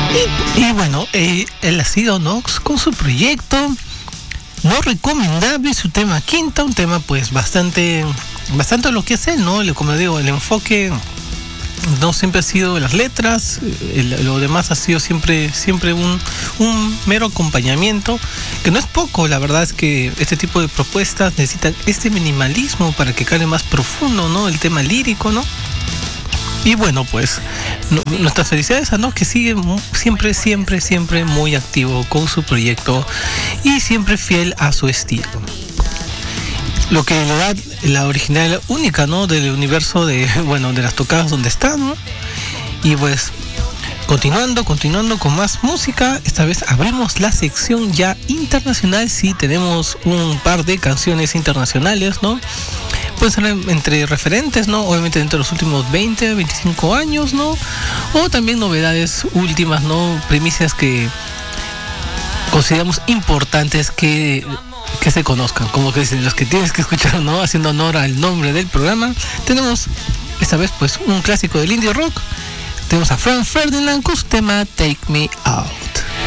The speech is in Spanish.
Y bueno, él ha sido Nox con su proyecto no recomendable, su tema Quinta, un tema pues bastante lo que hace él, ¿no? Como digo, el enfoque no siempre ha sido las letras, lo demás ha sido siempre un mero acompañamiento, que no es poco. La verdad es que este tipo de propuestas necesitan este minimalismo para que cale más profundo, ¿no? El tema lírico, ¿no? Y bueno, pues nuestras felicidades a Nox, que sigue siempre muy activo con su proyecto y siempre fiel a su estilo. Lo que le da la originalidad única, ¿no? Del universo de las tocadas donde está, ¿no? Y pues continuando con más música, esta vez abrimos la sección ya internacional. Sí, tenemos un par de canciones internacionales, ¿no? Pueden ser entre referentes, ¿no? Obviamente dentro de los últimos 20, 25 años, ¿no? O también novedades últimas, ¿no? Primicias que consideramos importantes que se conozcan, como que dicen los que tienes que escuchar, ¿no? Haciendo honor al nombre del programa. Tenemos esta vez pues un clásico del indie rock. Tenemos a Franz Ferdinand con su tema Take Me Out.